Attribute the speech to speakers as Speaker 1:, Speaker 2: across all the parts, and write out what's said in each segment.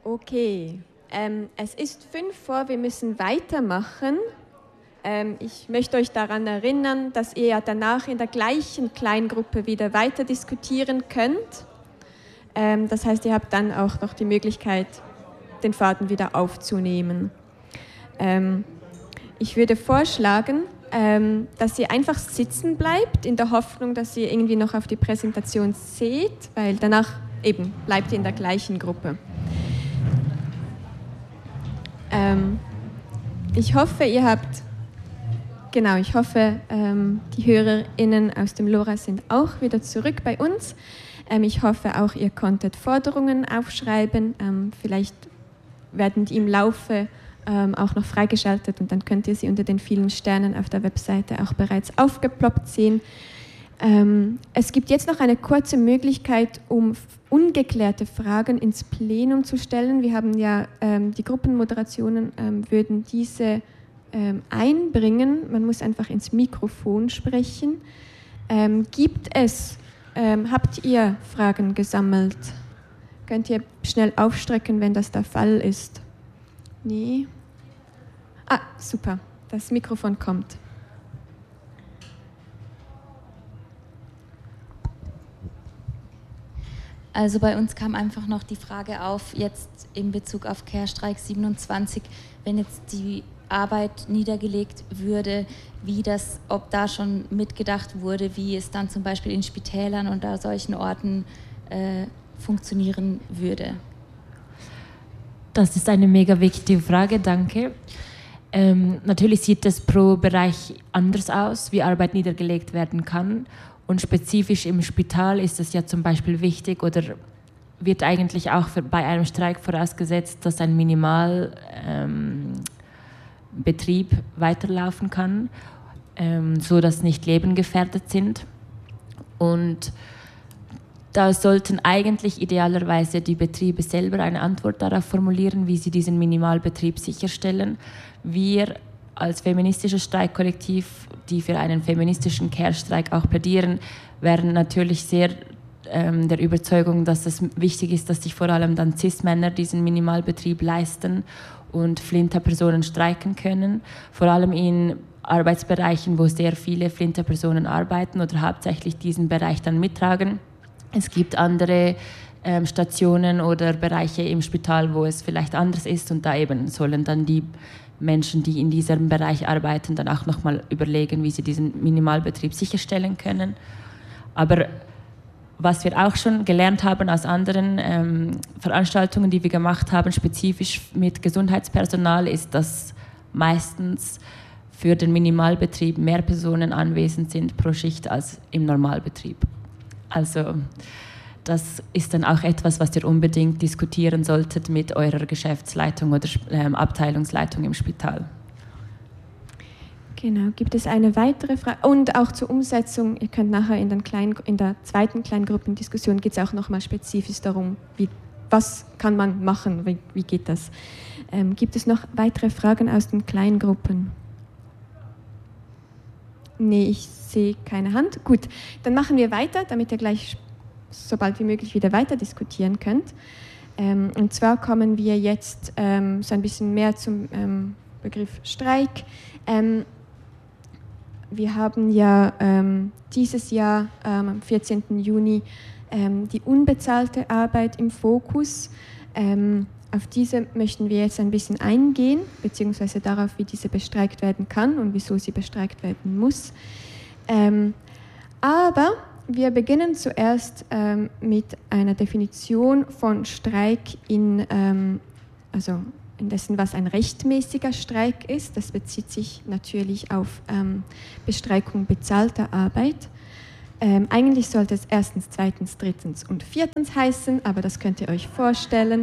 Speaker 1: Okay, es ist 5 vor, wir müssen weitermachen. Ich möchte euch daran erinnern, dass ihr ja danach in der gleichen Kleingruppe wieder weiter diskutieren könnt. Das heißt, ihr habt dann auch noch die Möglichkeit, den Faden wieder aufzunehmen. Ich würde vorschlagen, dass ihr einfach sitzen bleibt, in der Hoffnung, dass ihr irgendwie noch auf die Präsentation seht, weil danach eben bleibt ihr in der gleichen Gruppe. Ich hoffe, die HörerInnen aus dem LoRa sind auch wieder zurück bei uns. Ich hoffe auch, ihr konntet Forderungen aufschreiben. Vielleicht werden die im Laufe auch noch freigeschaltet und dann könnt ihr sie unter den vielen Sternen auf der Webseite auch bereits aufgeploppt sehen. Es gibt jetzt noch eine kurze Möglichkeit, um ungeklärte Fragen ins Plenum zu stellen. Wir haben ja die Gruppenmoderationen würden diese einbringen. Man muss einfach ins Mikrofon sprechen. Habt ihr Fragen gesammelt? Könnt ihr schnell aufstrecken, wenn das der Fall ist? Nee? Ah, super. Das Mikrofon kommt.
Speaker 2: Also bei uns kam einfach noch die Frage auf, jetzt in Bezug auf Care-Streik 27, wenn jetzt die Arbeit niedergelegt würde, ob da schon mitgedacht wurde, wie es dann zum Beispiel in Spitälern und da solchen Orten funktionieren würde.
Speaker 3: Das ist eine mega wichtige Frage, danke. Natürlich sieht es pro Bereich anders aus, wie Arbeit niedergelegt werden kann. Und spezifisch im Spital ist es ja zum Beispiel wichtig oder wird eigentlich auch bei einem Streik vorausgesetzt, dass ein Minimalbetrieb weiterlaufen kann, so dass nicht Leben gefährdet sind. Und da sollten eigentlich idealerweise die Betriebe selber eine Antwort darauf formulieren, wie sie diesen Minimalbetrieb sicherstellen. Wir als feministisches Streikkollektiv, die für einen feministischen Care-Streik auch plädieren, wären natürlich sehr der Überzeugung, dass es wichtig ist, dass sich vor allem dann Cis-Männer diesen Minimalbetrieb leisten und Flinter-Personen streiken können. Vor allem in Arbeitsbereichen, wo sehr viele Flinter-Personen arbeiten oder hauptsächlich diesen Bereich dann mittragen. Es gibt andere Stationen oder Bereiche im Spital, wo es vielleicht anders ist und da eben sollen dann die Menschen, die in diesem Bereich arbeiten, dann auch nochmal überlegen, wie sie diesen Minimalbetrieb sicherstellen können. Aber was wir auch schon gelernt haben aus anderen Veranstaltungen, die wir gemacht haben, spezifisch mit Gesundheitspersonal, ist, dass meistens für den Minimalbetrieb mehr Personen anwesend sind pro Schicht als im Normalbetrieb. Also das ist dann auch etwas, was ihr unbedingt diskutieren solltet mit eurer Geschäftsleitung oder Abteilungsleitung im Spital.
Speaker 1: Genau, gibt es eine weitere Frage? Und auch zur Umsetzung, ihr könnt nachher in der zweiten Kleingruppendiskussion geht es auch nochmal spezifisch darum, was kann man machen, wie geht das? Gibt es noch weitere Fragen aus den Kleingruppen? Nee, ich sehe keine Hand. Gut, dann machen wir weiter, damit ihr gleich sobald wie möglich wieder weiter diskutieren könnt. Und zwar kommen wir jetzt so ein bisschen mehr zum Begriff Streik. Wir haben ja dieses Jahr am 14. Juni die unbezahlte Arbeit im Fokus. Auf diese möchten wir jetzt ein bisschen eingehen, beziehungsweise darauf, wie diese bestreikt werden kann und wieso sie bestreikt werden muss. Aber wir beginnen zuerst mit einer Definition von Streik also in dessen, was ein rechtmäßiger Streik ist. Das bezieht sich natürlich auf Bestreikung bezahlter Arbeit. Eigentlich sollte es erstens, zweitens, drittens und viertens heißen, aber das könnt ihr euch vorstellen.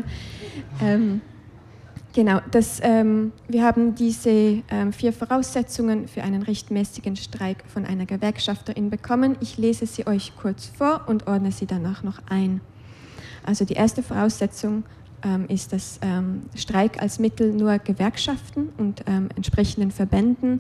Speaker 1: Genau, wir haben diese 4 Voraussetzungen für einen rechtmäßigen Streik von einer Gewerkschafterin bekommen. Ich lese sie euch kurz vor und ordne sie danach noch ein. Also die erste Voraussetzung ist, dass Streik als Mittel nur Gewerkschaften und entsprechenden Verbänden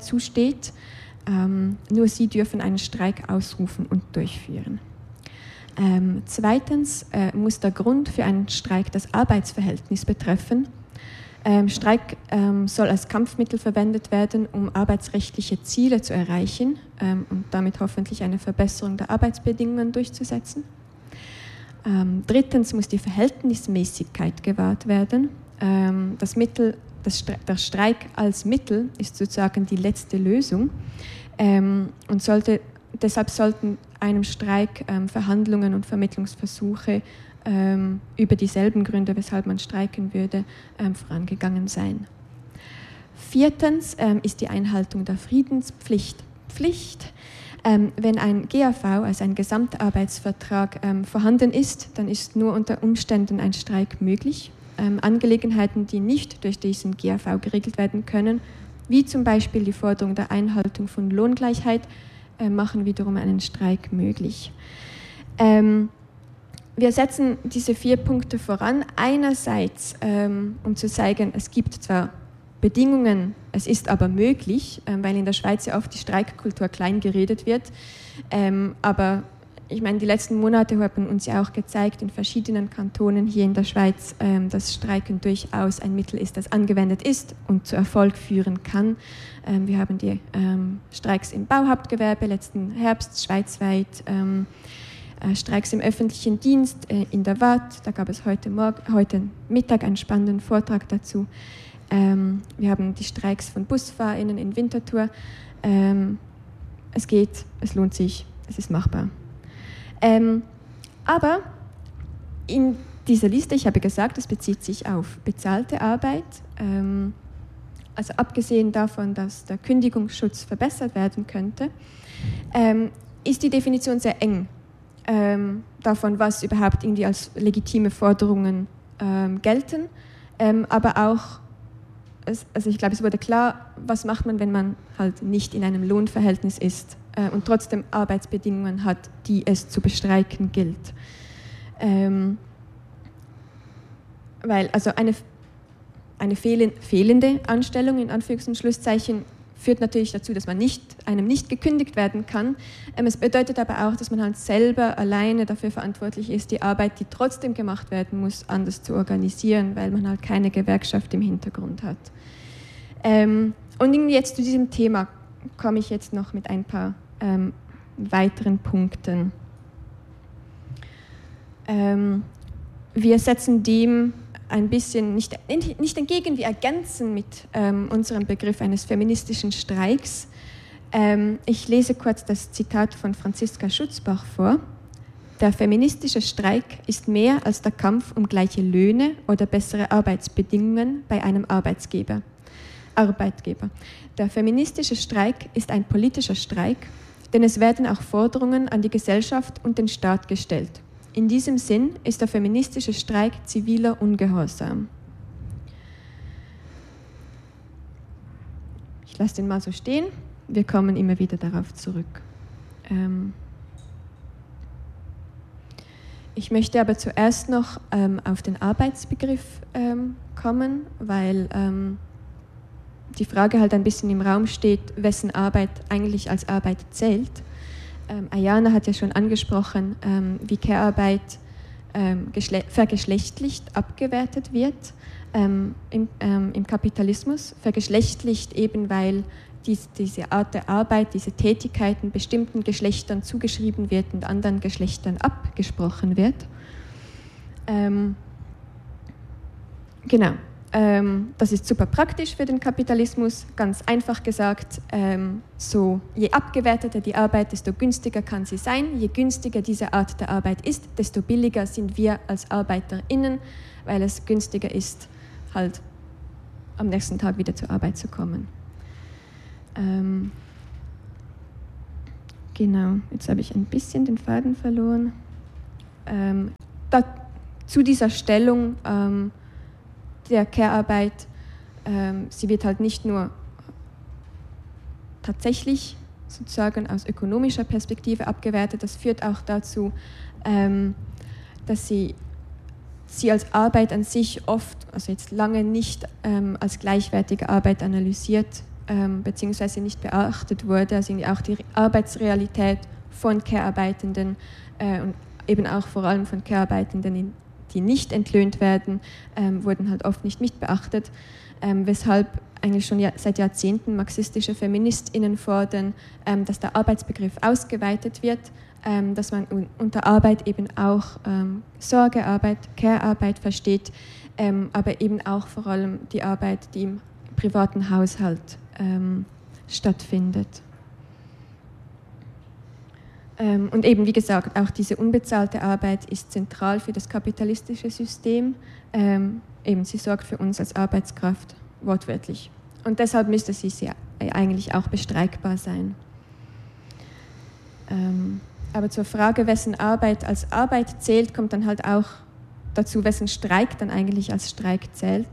Speaker 1: zusteht. Nur sie dürfen einen Streik ausrufen und durchführen. Zweitens muss der Grund für einen Streik das Arbeitsverhältnis betreffen. Streik soll als Kampfmittel verwendet werden, um arbeitsrechtliche Ziele zu erreichen und damit hoffentlich eine Verbesserung der Arbeitsbedingungen durchzusetzen. Drittens muss die Verhältnismäßigkeit gewahrt werden. Der Streik als Mittel ist sozusagen die letzte Lösung und deshalb sollten einem Streik Verhandlungen und Vermittlungsversuche über dieselben Gründe, weshalb man streiken würde, vorangegangen sein. Viertens ist die Einhaltung der Friedenspflicht Pflicht. Wenn ein GAV, also ein Gesamtarbeitsvertrag, vorhanden ist, dann ist nur unter Umständen ein Streik möglich. Angelegenheiten, die nicht durch diesen GAV geregelt werden können, wie zum Beispiel die Forderung der Einhaltung von Lohngleichheit, machen wiederum einen Streik möglich. Wir setzen diese 4 Punkte voran. Einerseits, um zu zeigen, es gibt zwar Bedingungen, es ist aber möglich, weil in der Schweiz ja oft die Streikkultur klein geredet wird. Aber ich meine, die letzten Monate haben uns ja auch gezeigt, in verschiedenen Kantonen hier in der Schweiz, dass Streiken durchaus ein Mittel ist, das angewendet ist und zu Erfolg führen kann. Wir haben die Streiks im Bauhauptgewerbe letzten Herbst schweizweit, Streiks im öffentlichen Dienst in der WAT, da gab es heute Mittag einen spannenden Vortrag dazu. Wir haben die Streiks von BusfahrerInnen in Winterthur. Es geht, es lohnt sich, es ist machbar. Aber in dieser Liste, ich habe gesagt, es bezieht sich auf bezahlte Arbeit, also abgesehen davon, dass der Kündigungsschutz verbessert werden könnte, ist die Definition sehr eng. Davon, was überhaupt irgendwie als legitime Forderungen gelten, aber auch, also ich glaube, es wurde klar, was macht man, wenn man halt nicht in einem Lohnverhältnis ist und trotzdem Arbeitsbedingungen hat, die es zu bestreiken gilt. Weil also eine fehlende Anstellung in Anführungs- und Schlusszeichen führt natürlich dazu, dass man einem nicht gekündigt werden kann. Es bedeutet aber auch, dass man halt selber alleine dafür verantwortlich ist, die Arbeit, die trotzdem gemacht werden muss, anders zu organisieren, weil man halt keine Gewerkschaft im Hintergrund hat. Und irgendwie jetzt zu diesem Thema komme ich jetzt noch mit ein paar weiteren Punkten. Wir setzen dem ein bisschen, nicht entgegen, wir ergänzen mit unserem Begriff eines feministischen Streiks. Ich lese kurz das Zitat von Franziska Schutzbach vor. Der feministische Streik ist mehr als der Kampf um gleiche Löhne oder bessere Arbeitsbedingungen bei einem Arbeitgeber. Der feministische Streik ist ein politischer Streik, denn es werden auch Forderungen an die Gesellschaft und den Staat gestellt. In diesem Sinn ist der feministische Streik ziviler Ungehorsam. Ich lasse den mal so stehen. Wir kommen immer wieder darauf zurück. Ich möchte aber zuerst noch auf den Arbeitsbegriff kommen, weil die Frage halt ein bisschen im Raum steht, wessen Arbeit eigentlich als Arbeit zählt. Ayana hat ja schon angesprochen, wie Care-Arbeit vergeschlechtlicht abgewertet wird im Kapitalismus. Vergeschlechtlicht eben, weil diese Art der Arbeit, diese Tätigkeiten bestimmten Geschlechtern zugeschrieben wird und anderen Geschlechtern abgesprochen wird. Genau. Das ist super praktisch für den Kapitalismus, ganz einfach gesagt, so je abgewerteter die Arbeit, desto günstiger kann sie sein. Je günstiger diese Art der Arbeit ist, desto billiger sind wir als ArbeiterInnen, weil es günstiger ist, halt am nächsten Tag wieder zur Arbeit zu kommen. Genau, jetzt habe ich ein bisschen den Faden verloren. Zu dieser Stellung der Care-Arbeit, sie wird halt nicht nur tatsächlich sozusagen aus ökonomischer Perspektive abgewertet, das führt auch dazu, dass sie als Arbeit an sich oft, also jetzt lange nicht als gleichwertige Arbeit analysiert beziehungsweise nicht beachtet wurde, also auch die Arbeitsrealität von Care-Arbeitenden und eben auch vor allem von Care-Arbeitenden, die nicht entlöhnt werden, wurden halt oft nicht mitbeachtet, weshalb eigentlich schon seit Jahrzehnten marxistische FeministInnen fordern, dass der Arbeitsbegriff ausgeweitet wird, dass man unter Arbeit eben auch Sorgearbeit, Care-Arbeit versteht, aber eben auch vor allem die Arbeit, die im privaten Haushalt stattfindet. Und eben, wie gesagt, auch diese unbezahlte Arbeit ist zentral für das kapitalistische System. Eben, sie sorgt für uns als Arbeitskraft, wortwörtlich. Und deshalb müsste sie eigentlich auch bestreikbar sein. Aber zur Frage, wessen Arbeit als Arbeit zählt, kommt dann halt auch dazu, wessen Streik dann eigentlich als Streik zählt.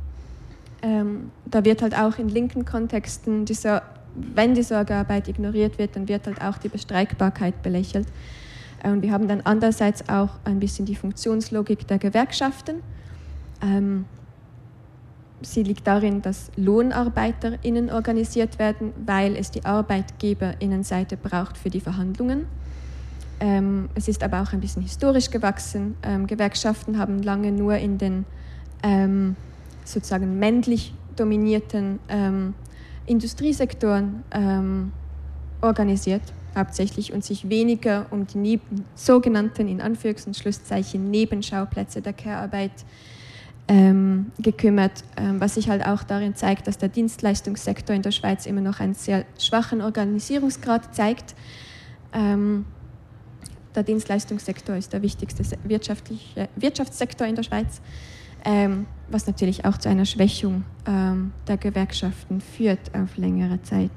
Speaker 1: Da wird halt auch in linken Kontexten, wenn die Sorgearbeit ignoriert wird, dann wird halt auch die Bestreikbarkeit belächelt. Und wir haben dann andererseits auch ein bisschen die Funktionslogik der Gewerkschaften. Sie liegt darin, dass LohnarbeiterInnen organisiert werden, weil es die ArbeitgeberInnenseite braucht für die Verhandlungen. Es ist aber auch ein bisschen historisch gewachsen. Gewerkschaften haben lange nur in den sozusagen männlich dominierten Industriesektoren organisiert, hauptsächlich, und sich weniger um die sogenannten, in Anführungs- und Schlusszeichen, Nebenschauplätze der Care-Arbeit gekümmert, was sich halt auch darin zeigt, dass der Dienstleistungssektor in der Schweiz immer noch einen sehr schwachen Organisierungsgrad zeigt. Der Dienstleistungssektor ist der wichtigste Wirtschaftssektor in der Schweiz, was natürlich auch zu einer Schwächung der Gewerkschaften führt auf längere Zeit.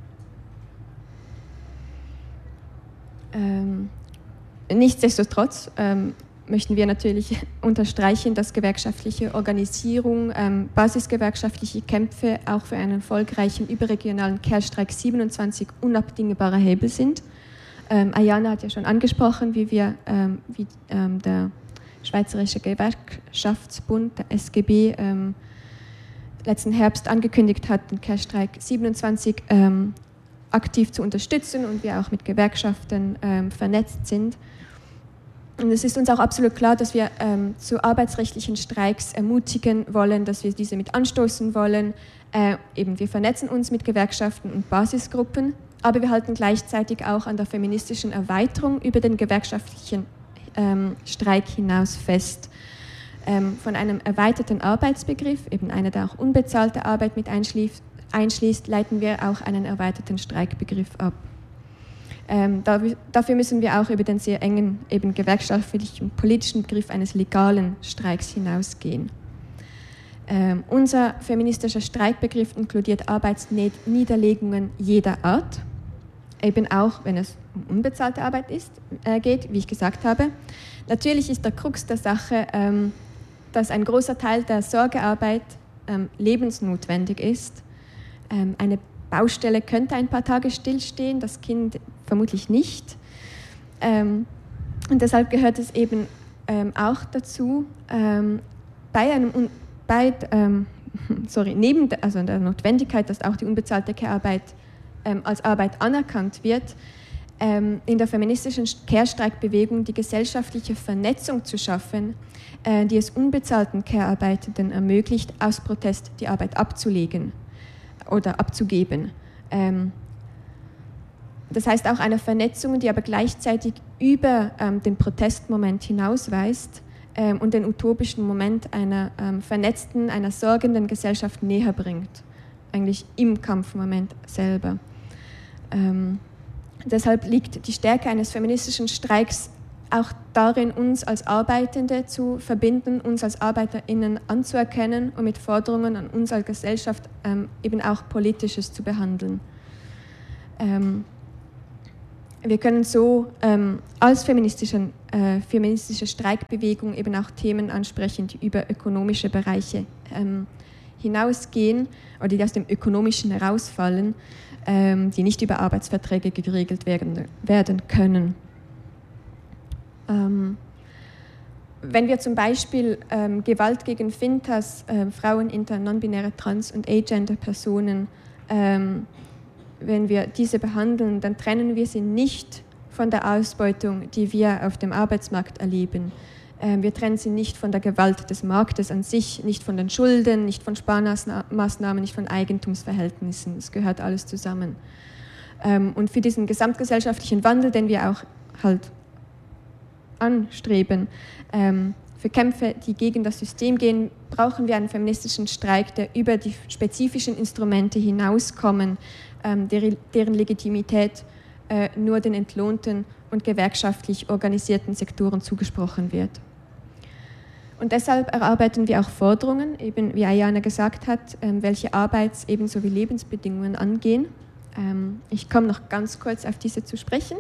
Speaker 1: Nichtsdestotrotz möchten wir natürlich unterstreichen, dass gewerkschaftliche Organisierung, basisgewerkschaftliche Kämpfe auch für einen erfolgreichen überregionalen Care-Streik 27 unabdingbare Hebel sind. Ayana hat ja schon angesprochen, wie der Schweizerische Gewerkschaftsbund, der SGB, letzten Herbst angekündigt hat, den Care-Streik 27 aktiv zu unterstützen und wir auch mit Gewerkschaften vernetzt sind. Und es ist uns auch absolut klar, dass wir zu arbeitsrechtlichen Streiks ermutigen wollen, dass wir diese mit anstoßen wollen. Eben, wir vernetzen uns mit Gewerkschaften und Basisgruppen, aber wir halten gleichzeitig auch an der feministischen Erweiterung über den gewerkschaftlichen Streik hinaus fest. Von einem erweiterten Arbeitsbegriff, eben einer, der auch unbezahlte Arbeit mit einschließt, leiten wir auch einen erweiterten Streikbegriff ab. Dafür müssen wir auch über den sehr engen eben gewerkschaftlichen politischen Begriff eines legalen Streiks hinausgehen. Unser feministischer Streikbegriff inkludiert Arbeitsniederlegungen jeder Art, eben auch, wenn es um unbezahlte Arbeit geht, wie ich gesagt habe. Natürlich ist der Krux der Sache, dass ein großer Teil der Sorgearbeit lebensnotwendig ist. Eine Baustelle könnte ein paar Tage stillstehen, das Kind vermutlich nicht. Und deshalb gehört es eben auch dazu, neben der Notwendigkeit, dass auch die unbezahlte Care-Arbeit als Arbeit anerkannt wird, in der feministischen Care-Streik-Bewegung die gesellschaftliche Vernetzung zu schaffen, die es unbezahlten Care-Arbeitenden ermöglicht, aus Protest die Arbeit abzulegen oder abzugeben. Das heißt auch eine Vernetzung, die aber gleichzeitig über den Protestmoment hinausweist und den utopischen Moment einer vernetzten, einer sorgenden Gesellschaft näher bringt, eigentlich im Kampfmoment selber. Deshalb liegt die Stärke eines feministischen Streiks auch darin, uns als Arbeitende zu verbinden, uns als ArbeiterInnen anzuerkennen und mit Forderungen an uns als Gesellschaft eben auch Politisches zu behandeln. Wir können so als feministische Streikbewegung eben auch Themen ansprechen, die über ökonomische Bereiche hinausgehen oder die aus dem Ökonomischen herausfallen, die nicht über Arbeitsverträge geregelt werden können. Wenn wir zum Beispiel Gewalt gegen Fintas, Frauen, inter-, non-binäre, trans- und agender-Personen, wenn wir diese behandeln, dann trennen wir sie nicht von der Ausbeutung, die wir auf dem Arbeitsmarkt erleben. Wir trennen sie nicht von der Gewalt des Marktes an sich, nicht von den Schulden, nicht von Sparmaßnahmen, nicht von Eigentumsverhältnissen. Es gehört alles zusammen. Und für diesen gesamtgesellschaftlichen Wandel, den wir auch halt anstreben, für Kämpfe, die gegen das System gehen, brauchen wir einen feministischen Streik, der über die spezifischen Instrumente hinauskommen, deren Legitimität nur den entlohnten und gewerkschaftlich organisierten Sektoren zugesprochen wird. Und deshalb erarbeiten wir auch Forderungen, eben wie Ayana gesagt hat, welche Arbeits- ebenso wie Lebensbedingungen angehen. Ich komme noch ganz kurz auf diese zu sprechen.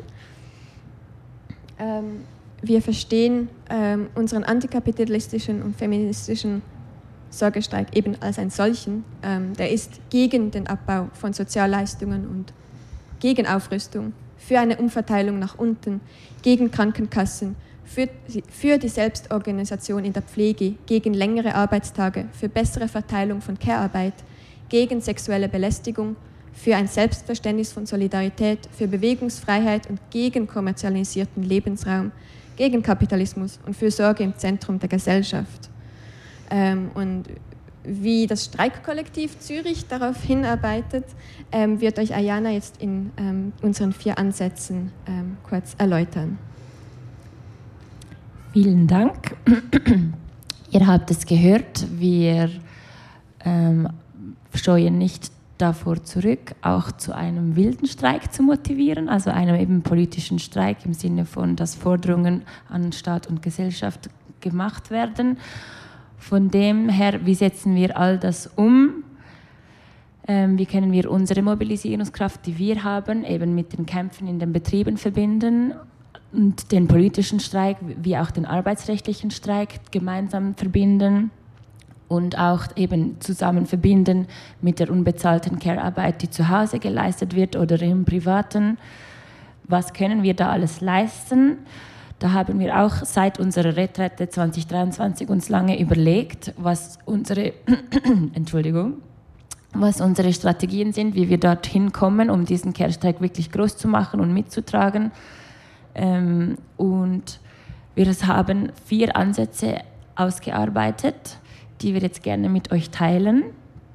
Speaker 1: Wir verstehen unseren antikapitalistischen und feministischen Sorgestreik eben als einen solchen. Der ist gegen den Abbau von Sozialleistungen und gegen Aufrüstung, für eine Umverteilung nach unten, gegen Krankenkassen, für die Selbstorganisation in der Pflege, gegen längere Arbeitstage, für bessere Verteilung von Care-Arbeit, gegen sexuelle Belästigung, für ein Selbstverständnis von Solidarität, für Bewegungsfreiheit und gegen kommerzialisierten Lebensraum, gegen Kapitalismus und für Sorge im Zentrum der Gesellschaft. Und wie das Streikkollektiv Zürich darauf hinarbeitet, wird euch Ayana jetzt in unseren 4 Ansätzen kurz erläutern.
Speaker 3: Vielen Dank. Ihr habt es gehört, wir scheuen nicht davor zurück, auch zu einem wilden Streik zu motivieren, also einem eben politischen Streik im Sinne von, dass Forderungen an Staat und Gesellschaft gemacht werden. Von dem her, wie setzen wir all das um? Wie können wir unsere Mobilisierungskraft, die wir haben, eben mit den Kämpfen in den Betrieben verbinden und den politischen Streik wie auch den arbeitsrechtlichen Streik gemeinsam verbinden und auch eben zusammen verbinden mit der unbezahlten Care-Arbeit, die zu Hause geleistet wird oder im Privaten. Was können wir da alles leisten? Da haben wir auch seit unserer Retrette 2023 uns lange überlegt, was unsere Strategien sind, wie wir dorthin kommen, um diesen Care-Streik wirklich groß zu machen und mitzutragen. Und wir haben 4 Ansätze ausgearbeitet, die wir jetzt gerne mit euch teilen.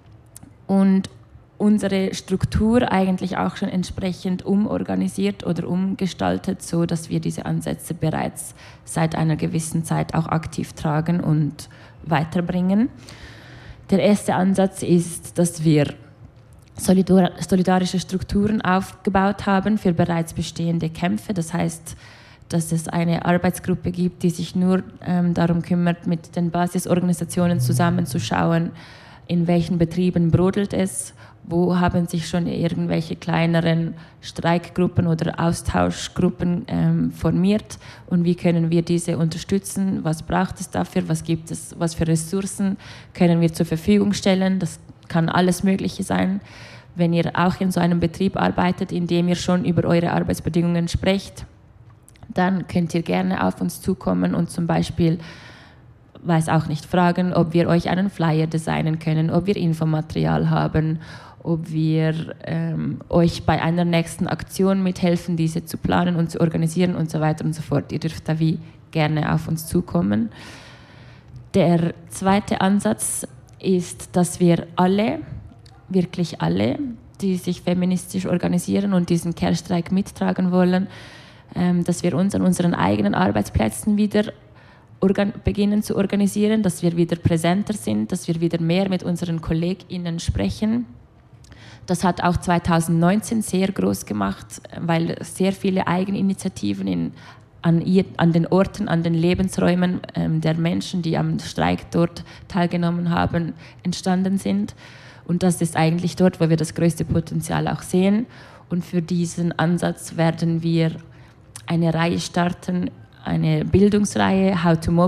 Speaker 3: Und unsere Struktur eigentlich auch schon entsprechend umorganisiert oder umgestaltet, so dass wir diese Ansätze bereits seit einer gewissen Zeit auch aktiv tragen und weiterbringen. Der erste Ansatz ist, dass wir solidarische Strukturen aufgebaut haben für bereits bestehende Kämpfe. Das heißt, dass es eine Arbeitsgruppe gibt, die sich nur darum kümmert, mit den Basisorganisationen zusammenzuschauen, in welchen Betrieben brodelt es, wo haben sich schon irgendwelche kleineren Streikgruppen oder Austauschgruppen formiert und wie können wir diese unterstützen, was braucht es dafür, was gibt es, was für Ressourcen können wir zur Verfügung stellen. Das kann alles Mögliche sein. Wenn ihr auch in so einem Betrieb arbeitet, in dem ihr schon über eure Arbeitsbedingungen sprecht, dann könnt ihr gerne auf uns zukommen und zum Beispiel, weiß auch nicht, fragen, ob wir euch einen Flyer designen können, ob wir Infomaterial haben, ob wir euch bei einer nächsten Aktion mithelfen, diese zu planen und zu organisieren und so weiter und so fort. Ihr dürft da wie gerne auf uns zukommen. Der zweite Ansatz ist, dass wir alle, wirklich alle, die sich feministisch organisieren und diesen Care-Streik mittragen wollen, dass wir uns an unseren eigenen Arbeitsplätzen wieder beginnen zu organisieren, dass wir wieder präsenter sind, dass wir wieder mehr mit unseren KollegInnen sprechen. Das hat auch 2019 sehr groß gemacht, weil sehr viele Eigeninitiativen an den Orten, an den Lebensräumen der Menschen, die am Streik dort teilgenommen haben, entstanden sind. Und das ist eigentlich dort, wo wir das größte Potenzial auch sehen. Und für diesen Ansatz werden wir eine Reihe starten, eine Bildungsreihe, How to Mobilize.